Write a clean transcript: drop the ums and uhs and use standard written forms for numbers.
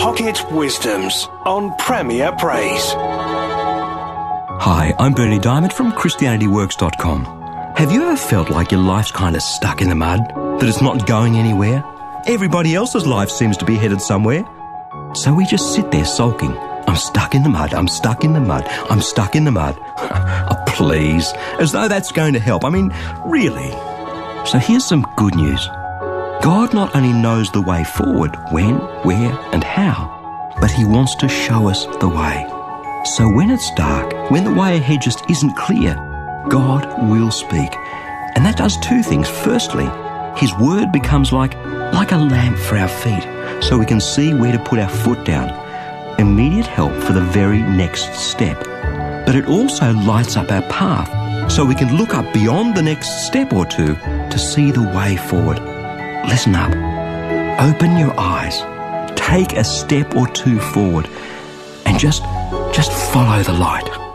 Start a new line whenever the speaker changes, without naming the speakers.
Pocket Wisdoms on Premier Praise.
Hi, I'm Bernie Diamond from ChristianityWorks.com. Have you ever felt like your life's kind of stuck in the mud? That it's not going anywhere? Everybody else's life seems to be headed somewhere. So we just sit there sulking. I'm stuck in the mud, I'm stuck in the mud, I'm stuck in the mud. Oh, please, as though that's going to help. I mean, really. So here's some good news. God not only knows the way forward, when, where and how, but he wants to show us the way. So when it's dark, when the way ahead just isn't clear, God will speak. And that does two things. Firstly, his word becomes like a lamp for our feet, so we can see where to put our foot down. Immediate help for the very next step. But it also lights up our path, so we can look up beyond the next step or two to see the way forward. Listen up. Open your eyes. Take a step or two forward and just follow the light.